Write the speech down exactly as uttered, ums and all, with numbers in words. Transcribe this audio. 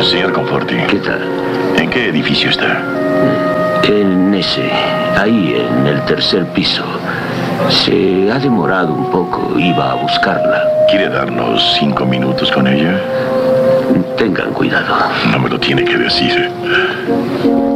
Señor Conforti. ¿Qué tal? ¿En qué edificio está? En ese, ahí en el tercer piso. Se ha demorado un poco, iba a buscarla. ¿Quiere darnos cinco minutos con ella? Tengan cuidado. No me lo tiene que decir.